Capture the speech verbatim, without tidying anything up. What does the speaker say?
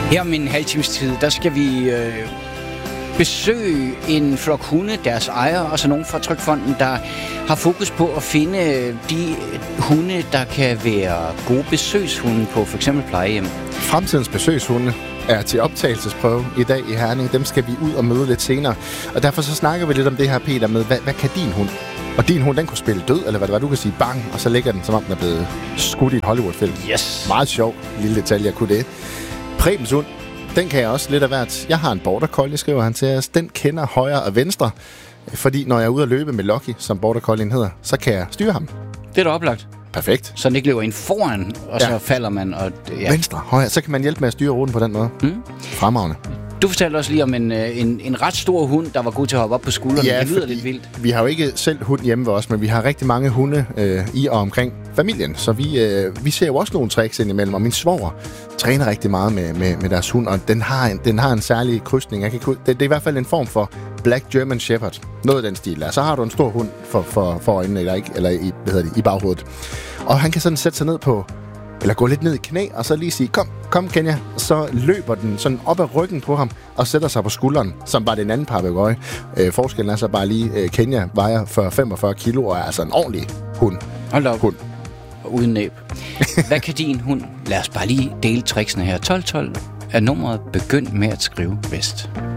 Her om en halv times tid, der skal vi øh, besøge en flok hunde, deres ejer, og så nogen fra Trygfonden, der har fokus på at finde de hunde, der kan være gode besøgshunde på for eksempel plejehjem. Fremtidens besøgshunde er til optagelsesprøve i dag i Herning. Dem skal vi ud og møde lidt senere. Og derfor så snakker vi lidt om det her, Peter, med hvad, hvad kan din hund? Og din hund, den kunne spille død, eller hvad det var, du kan sige bang, og så ligger den, som om den er blevet skudt i et Hollywood-film. Yes! Meget sjov lille detalje, jeg kunne det. Prebens hund, den kan jeg også lidt af hvert. Jeg har en border collie, skriver han til os. Den kender højre og venstre, fordi når jeg er ude at løbe med Lucky, som border collien hedder, så kan jeg styre ham. Det er da oplagt. Perfekt. Så den ikke løber ind foran, og ja. Så falder man. Og, ja. Venstre, højre, så kan man hjælpe med at styre ruten på den måde. Mm. Fremragende. Du fortalte også lige om en, en, en ret stor hund, der var god til at hoppe op på skuldrene. Ja, det lyder lidt vildt. Vi har jo ikke selv hund hjemme ved os, men vi har rigtig mange hunde øh, i og omkring familien. Så vi, øh, vi ser jo også nogle tricks indimellem, og min svoger træner rigtig meget med, med, med deres hund, og den har en, den har en særlig krydsning. Jeg kan ikke, det, det er i hvert fald en form for Black German Shepherd. Noget af den stil. Så har du en stor hund for, for, for øjnene, eller, ikke, eller i, hvad hedder det, i baghovedet. Og han kan sådan sætte sig ned på, eller gå lidt ned i knæ, og så lige sige, kom, kom Kenya. Så løber den sådan op ad ryggen på ham, og sætter sig på skulderen, som bare den anden papegøje. Øh, forskellen er så bare lige, øh, Kenya vejer fyrre til femogfyrre kilo, og er altså en ordentlig hund. Hold op. Hund. Og uden næb. Hvad kan din hund? Lad os bare lige dele tricksene her. tolv tolv er nummeret. Begynd med at skrive vest.